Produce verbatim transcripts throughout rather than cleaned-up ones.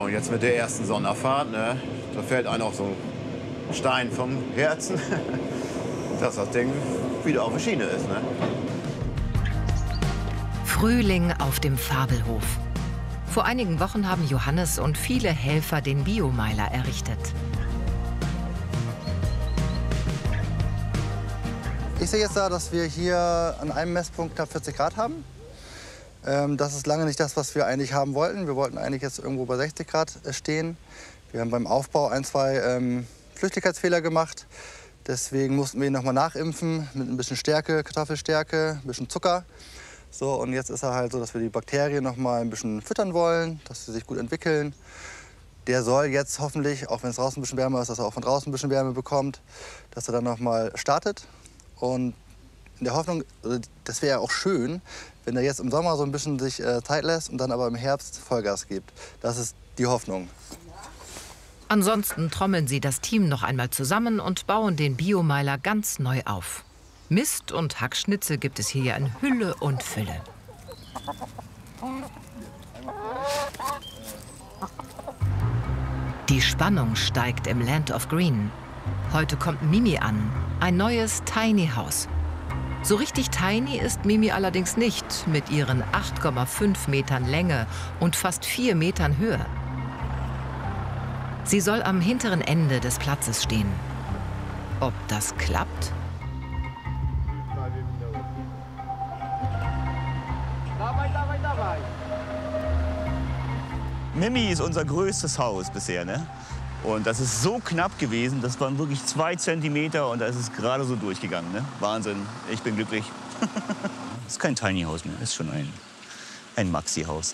Und jetzt mit der ersten Sonderfahrt, ne, da fällt einem auch so ein Stein vom Herzen, dass das Ding wieder auf der Schiene ist. Ne? Frühling auf dem Fabelhof. Vor einigen Wochen haben Johannes und viele Helfer den Biomeiler errichtet. Ich sehe jetzt da, dass wir hier an einem Messpunkt knapp vierzig Grad haben. Ähm, das ist lange nicht das, was wir eigentlich haben wollten. Wir wollten eigentlich jetzt irgendwo bei sechzig Grad stehen. Wir haben beim Aufbau ein, zwei ähm, Flüchtigkeitsfehler gemacht. Deswegen mussten wir ihn noch mal nachimpfen mit ein bisschen Stärke, Kartoffelstärke, ein bisschen Zucker. So, und jetzt ist er halt so, dass wir die Bakterien noch mal ein bisschen füttern wollen, dass sie sich gut entwickeln. Der soll jetzt hoffentlich, auch wenn es draußen ein bisschen wärmer ist, dass er auch von draußen ein bisschen Wärme bekommt, dass er dann noch mal startet. Und in der Hoffnung, das wäre ja auch schön, wenn er jetzt im Sommer so ein bisschen sich äh, Zeit lässt und dann aber im Herbst Vollgas gibt. Das ist die Hoffnung. Ansonsten trommeln sie das Team noch einmal zusammen und bauen den Biomeiler ganz neu auf. Mist und Hackschnitzel gibt es hier ja in Hülle und Fülle. Die Spannung steigt im Land of Green. Heute kommt Mimi an, ein neues Tiny House. So richtig tiny ist Mimi allerdings nicht mit ihren acht Komma fünf Metern Länge und fast vier Metern Höhe. Sie soll am hinteren Ende des Platzes stehen. Ob das klappt? Mimi ist unser größtes Haus bisher, ne? Und das ist so knapp gewesen, das waren wirklich zwei Zentimeter und da ist es gerade so durchgegangen, ne? Wahnsinn, ich bin glücklich. Das ist kein Tiny House mehr, das ist schon ein, ein Maxi-Haus.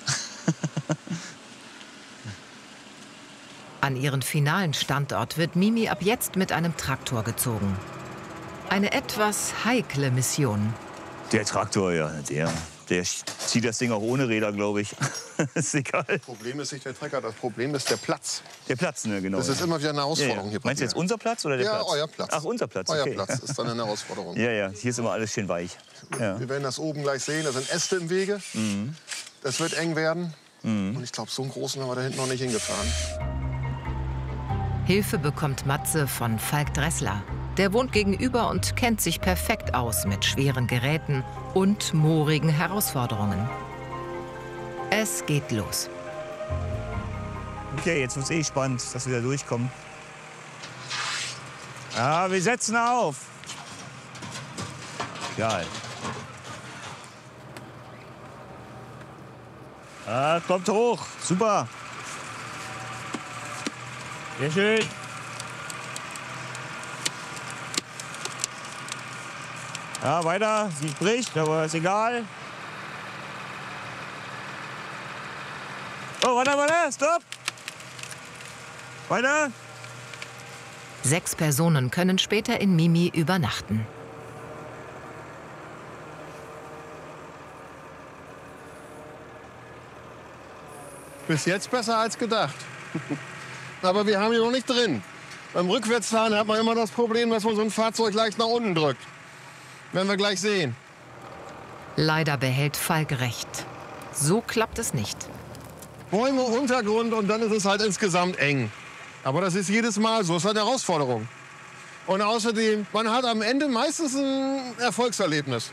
An ihren finalen Standort wird Mimi ab jetzt mit einem Traktor gezogen. Eine etwas heikle Mission. Der Traktor, ja, der, der zieht das Ding auch ohne Räder, glaube ich. Ist egal. Das Problem ist nicht der Trecker, das Problem ist der Platz. Der Platz, ne, genau. Das ist immer wieder eine Herausforderung ja, ja. hier. Meinst du jetzt unser Platz oder der ja, Platz? Ja, euer Platz. Ach, unser Platz, okay. Euer Platz ist dann eine Herausforderung. Ja, ja, hier ist immer alles schön weich. Ja. Wir werden das oben gleich sehen, da sind Äste im Wege. Mhm. Das wird eng werden. Mhm. Und ich glaube, so einen großen haben wir da hinten noch nicht hingefahren. Hilfe bekommt Matze von Falk Dressler. Der wohnt gegenüber und kennt sich perfekt aus mit schweren Geräten und moorigen Herausforderungen. Es geht los. Okay, jetzt wird es eh spannend, dass wir da durchkommen. Ja, wir setzen auf. Geil. Ah, kommt hoch. Super. Sehr schön. Ja, weiter. Sie bricht, aber ist egal. Oh, weiter, weiter. Stopp. Weiter. Sechs Personen können später in Mimi übernachten. Bis jetzt besser als gedacht. Aber wir haben ihn noch nicht drin. Beim Rückwärtsfahren hat man immer das Problem, dass man so ein Fahrzeug leicht nach unten drückt. Werden wir gleich sehen. Leider behält Falk recht. So klappt es nicht. Bäume, Untergrund und dann ist es halt insgesamt eng. Aber das ist jedes Mal so, das ist halt eine Herausforderung. Und außerdem, man hat am Ende meistens ein Erfolgserlebnis.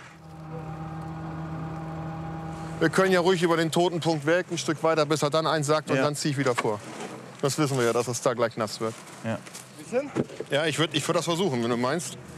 Wir können ja ruhig über den toten Punkt weg, ein Stück weiter, bis er dann einsackt und ja. dann ziehe ich wieder vor. Das wissen wir ja, dass es da gleich nass wird. Ja. Ja, ich würde ich würd das versuchen, wenn du meinst.